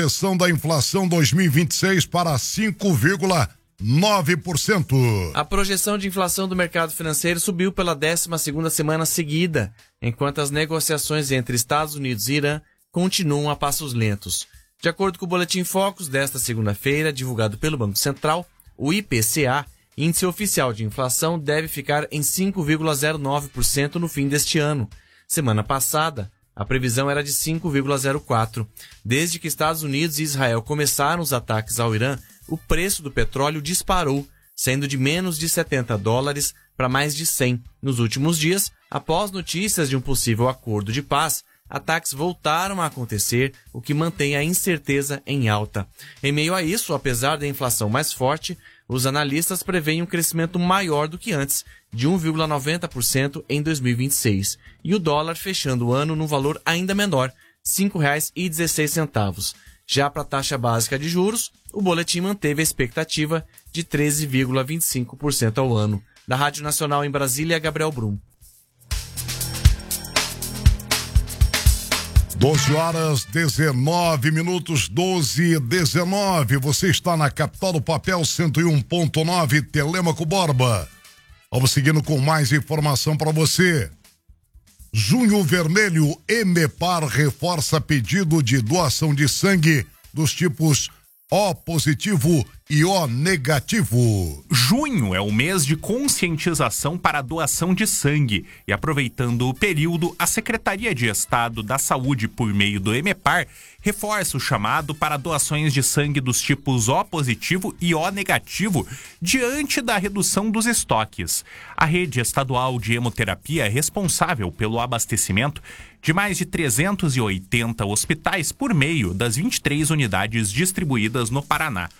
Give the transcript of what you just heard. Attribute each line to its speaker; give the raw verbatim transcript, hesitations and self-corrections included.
Speaker 1: Projeção da inflação dois mil e vinte e seis para cinco vírgula nove por cento.
Speaker 2: A projeção de inflação do mercado financeiro subiu pela décima segunda semana seguida, enquanto as negociações entre Estados Unidos e Irã continuam a passos lentos. De acordo com o Boletim Focus desta segunda-feira, divulgado pelo Banco Central, o I P C A, índice oficial de inflação, deve ficar em cinco vírgula zero nove por cento no fim deste ano. Semana passada, a previsão era de cinco vírgula zero quatro por cento. Desde que Estados Unidos e Israel começaram os ataques ao Irã, o preço do petróleo disparou, sendo de menos de setenta dólares para mais de cem. Nos últimos dias, após notícias de um possível acordo de paz, ataques voltaram a acontecer, o que mantém a incerteza em alta. Em meio a isso, apesar da inflação mais forte, os analistas preveem um crescimento maior do que antes, de um vírgula noventa por cento em dois mil e vinte e seis, e o dólar fechando o ano num valor ainda menor, cinco reais e dezesseis centavos. Já para a taxa básica de juros, o boletim manteve a expectativa de treze vírgula vinte e cinco por cento ao ano. Da Rádio Nacional em Brasília, Gabriel Brum.
Speaker 1: doze horas, dezenove minutos, doze e dezenove. Você está na capital do papel, cento e um ponto nove, Telêmaco Borba. Vamos seguindo com mais informação para você. Junho Vermelho, Emepar reforça pedido de doação de sangue dos tipos O positivo e O negativo.
Speaker 3: Junho é o mês de conscientização para a doação de sangue e, aproveitando o período, a Secretaria de Estado da Saúde, por meio do Emepar, reforça o chamado para doações de sangue dos tipos O positivo e O negativo diante da redução dos estoques. A rede estadual de hemoterapia é responsável pelo abastecimento de mais de trezentos e oitenta hospitais por meio das vinte e três unidades distribuídas no Paraná.